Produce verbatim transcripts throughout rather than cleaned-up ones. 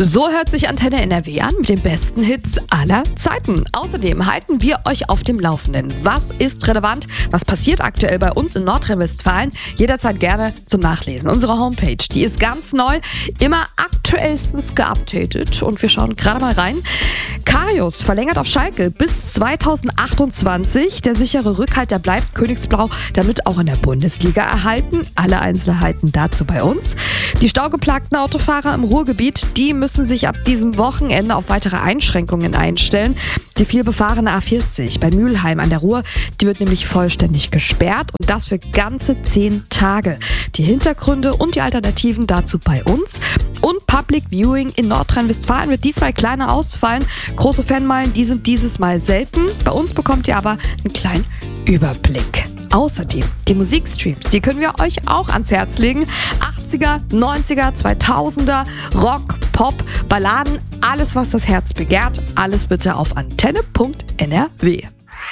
So hört sich Antenne N R W an mit den besten Hits aller Zeiten. Außerdem halten wir euch auf dem Laufenden. Was ist relevant? Was passiert aktuell bei uns in Nordrhein-Westfalen? Jederzeit gerne zum Nachlesen. Unsere Homepage, die ist ganz neu, immer aktuellstens geupdatet. Und wir schauen gerade mal rein. Karius verlängert auf Schalke bis zweitausendachtundzwanzig. Der sichere Rückhalt, der bleibt Königsblau damit auch in der Bundesliga erhalten. Alle Einzelheiten dazu bei uns. Die staugeplagten Autofahrer im Ruhrgebiet, die müssen sich ab diesem Wochenende auf weitere Einschränkungen einstellen. Die vielbefahrene A vierzig bei Mülheim an der Ruhr, die wird nämlich vollständig gesperrt und das für ganze zehn Tage. Die Hintergründe und die Alternativen dazu bei uns. Und Public Viewing in Nordrhein-Westfalen wird diesmal kleiner ausfallen. Große Fanmeilen, die sind dieses Mal selten. Bei uns bekommt ihr aber einen kleinen Überblick. Außerdem die Musikstreams, die können wir euch auch ans Herz legen. achtziger, neunziger, zweitausender, Rock, Pop, Balladen, alles was das Herz begehrt, alles bitte auf antenne punkt n r w.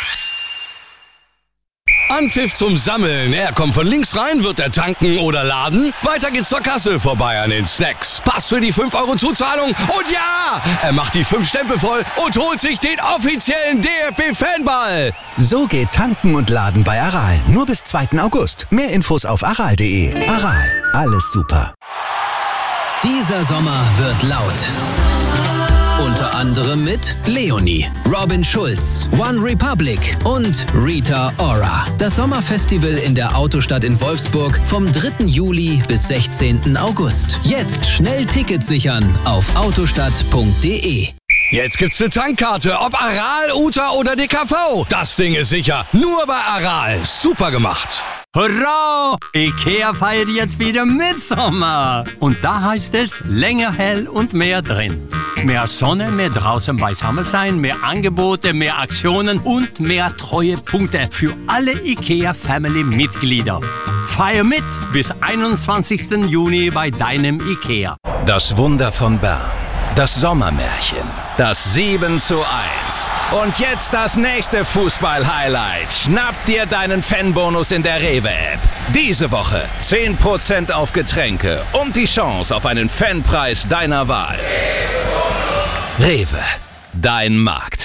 Anpfiff zum Sammeln. Er kommt von links rein, wird er tanken oder laden? Weiter geht's zur Kasse vorbei an den Snacks. Pass für die fünf Euro Zuzahlung und ja, er macht die fünf Stempel voll und holt sich den offiziellen D F B-Fanball. So geht Tanken und Laden bei Aral. Nur bis zweiten August. Mehr Infos auf aral punkt de. Aral, alles super. Dieser Sommer wird laut. Unter anderem mit Leonie, Robin Schulz, One Republic und Rita Ora. Das Sommerfestival in der Autostadt in Wolfsburg vom dritten Juli bis sechzehnten August. Jetzt schnell Tickets sichern auf autostadt punkt de. Jetzt gibt's eine Tankkarte, ob Aral, Uta oder D K V. Das Ding ist sicher, nur bei Aral. Super gemacht. Hurra! IKEA feiert jetzt wieder Mitsommer. Und da heißt es länger hell und mehr drin. Mehr Sonne, mehr draußen beisammen sein, mehr Angebote, mehr Aktionen und mehr Treuepunkte für alle IKEA-Family-Mitglieder. Feier mit bis einundzwanzigsten Juni bei deinem IKEA. Das Wunder von Bern. Das Sommermärchen. Das sieben zu eins. Und jetzt das nächste Fußball-Highlight. Schnapp dir deinen Fanbonus in der Rewe-App. Diese Woche zehn Prozent auf Getränke und die Chance auf einen Fanpreis deiner Wahl. Rewe, dein Markt.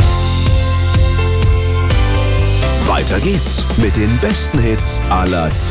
Weiter geht's mit den besten Hits aller Zeiten.